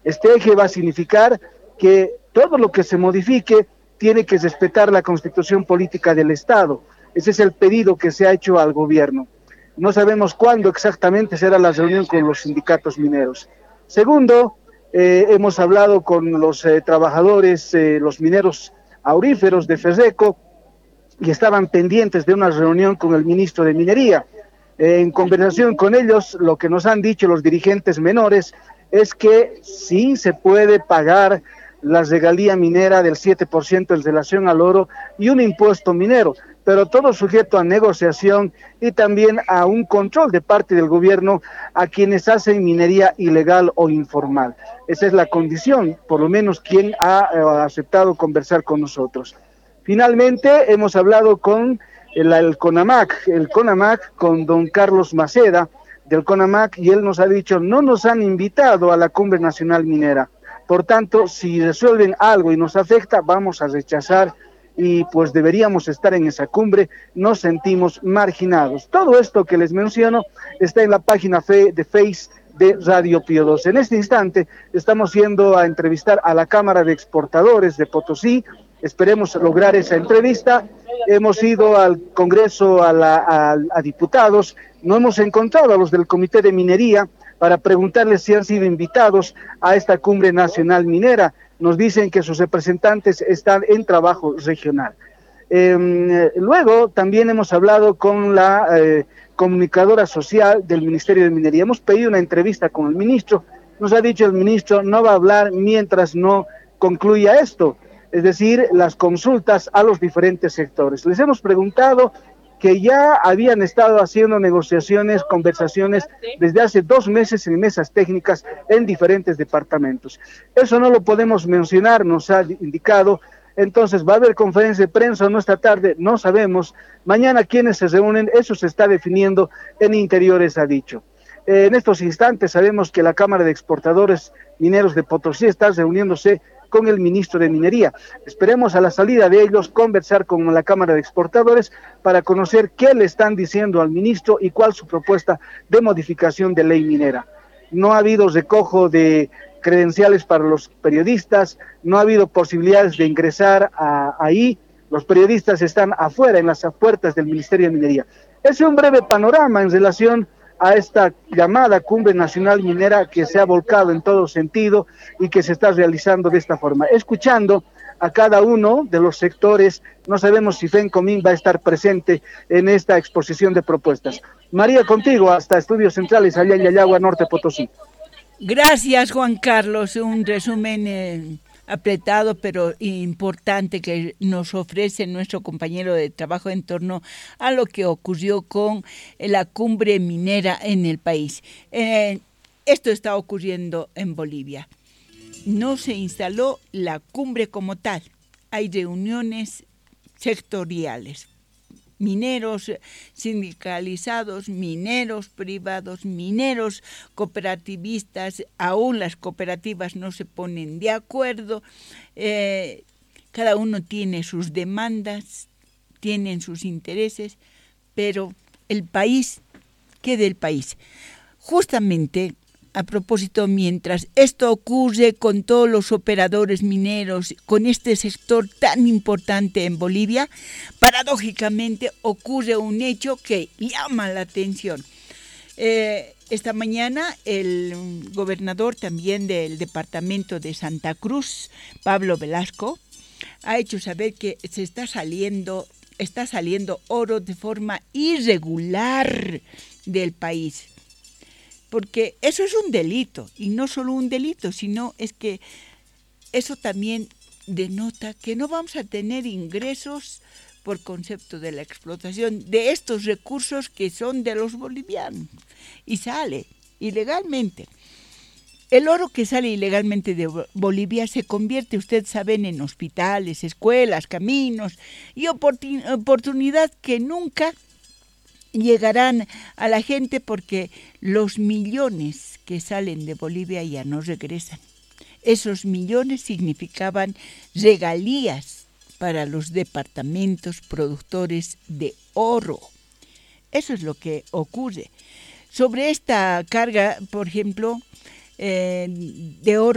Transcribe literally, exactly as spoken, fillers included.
Este eje va a significar que todo lo que se modifique tiene que respetar la constitución política del Estado. Ese es el pedido que se ha hecho al gobierno. No sabemos cuándo exactamente será la reunión con los sindicatos mineros. Segundo, eh, hemos hablado con los eh, trabajadores, eh, los mineros auríferos de Ferreco, y estaban pendientes de una reunión con el ministro de Minería. Eh, en conversación con ellos, lo que nos han dicho los dirigentes menores es que sí se puede pagar la regalía minera del siete por ciento en relación al oro y un impuesto minero, pero todo sujeto a negociación y también a un control de parte del gobierno a quienes hacen minería ilegal o informal. Esa es la condición, por lo menos quien ha eh, aceptado conversar con nosotros. Finalmente, hemos hablado con el, el CONAMAC, el CONAMAC con don Carlos Maceda del CONAMAC, y él nos ha dicho, no nos han invitado a la Cumbre Nacional Minera. Por tanto, si resuelven algo y nos afecta, vamos a rechazar y pues deberíamos estar en esa cumbre, nos sentimos marginados. Todo esto que les menciono está en la página fe, de Face de Radio Pío doce. En este instante estamos yendo a entrevistar a la Cámara de Exportadores de Potosí, esperemos lograr esa entrevista. Hemos ido al Congreso, a, la, a, a diputados, no hemos encontrado a los del Comité de Minería para preguntarles si han sido invitados a esta Cumbre Nacional Minera. Nos dicen que sus representantes están en trabajo regional. Eh, luego también hemos hablado con la eh, comunicadora social del Ministerio de Minería. Hemos pedido una entrevista con el ministro. Nos ha dicho el ministro no va a hablar mientras no concluya esto, es decir, las consultas a los diferentes sectores. Les hemos preguntado que ya habían estado haciendo negociaciones, conversaciones desde hace dos meses en mesas técnicas en diferentes departamentos. Eso no lo podemos mencionar, nos ha indicado. Entonces, ¿va a haber conferencia de prensa o no esta tarde? No sabemos. Mañana, ¿quiénes se reúnen? Eso se está definiendo en Interiores, ha dicho. Eh, en estos instantes sabemos que la Cámara de Exportadores Mineros de Potosí está reuniéndose con el ministro de Minería. Esperemos a la salida de ellos conversar con la Cámara de Exportadores para conocer qué le están diciendo al ministro y cuál su propuesta de modificación de ley minera. No ha habido recojo de credenciales para los periodistas, no ha habido posibilidades de ingresar a, ahí, los periodistas están afuera, en las puertas del Ministerio de Minería. Ese es un breve panorama en relación a esta llamada Cumbre Nacional Minera que se ha volcado en todo sentido y que se está realizando de esta forma. Escuchando a cada uno de los sectores, no sabemos si FENCOMIN va a estar presente en esta exposición de propuestas. María, contigo hasta Estudios Centrales, allá en Yayagua, Norte Potosí. Gracias, Juan Carlos, un resumen eh, apretado pero importante que nos ofrece nuestro compañero de trabajo en torno a lo que ocurrió con la cumbre minera en el país. Eh, esto está ocurriendo en Bolivia. No se instaló la cumbre como tal. Hay reuniones sectoriales. Mineros sindicalizados, mineros privados, mineros cooperativistas, aún las cooperativas no se ponen de acuerdo, eh, cada uno tiene sus demandas, tienen sus intereses, pero el país, ¿qué del país? Justamente, a propósito, mientras esto ocurre con todos los operadores mineros, con este sector tan importante en Bolivia, paradójicamente ocurre un hecho que llama la atención. Eh, esta mañana el gobernador también del departamento de Santa Cruz, Pablo Velasco, ha hecho saber que se está saliendo, está saliendo oro de forma irregular del país. Porque eso es un delito, y no solo un delito, sino es que eso también denota que no vamos a tener ingresos por concepto de la explotación de estos recursos que son de los bolivianos, y sale ilegalmente. El oro que sale ilegalmente de Bolivia se convierte, ustedes saben, en hospitales, escuelas, caminos y oportun- oportunidad que nunca llegarán a la gente porque los millones que salen de Bolivia ya no regresan. Esos millones significaban regalías para los departamentos productores de oro. Eso es lo que ocurre. Sobre esta carga, por ejemplo, eh, de oro,